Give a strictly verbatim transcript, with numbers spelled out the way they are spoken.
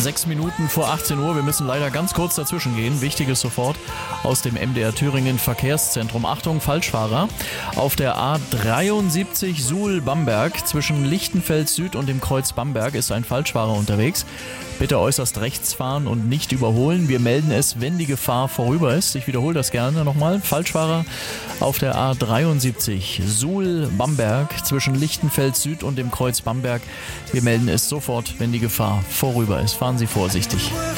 Sechs Minuten vor achtzehn Uhr. Wir müssen leider ganz kurz dazwischen gehen. Wichtiges sofort aus dem M D R Thüringen Verkehrszentrum. Achtung, Falschfahrer. Auf der A dreiundsiebzig Suhl-Bamberg zwischen Lichtenfels Süd und dem Kreuz Bamberg ist ein Falschfahrer unterwegs. Bitte äußerst rechts fahren und nicht überholen. Wir melden es, wenn die Gefahr vorüber ist. Ich wiederhole das gerne nochmal. Falschfahrer auf der A dreiundsiebzig Suhl-Bamberg zwischen Lichtenfels Süd und dem Kreuz Bamberg. Wir melden es sofort, wenn die Gefahr vorüber ist. Fahren Sie vorsichtig.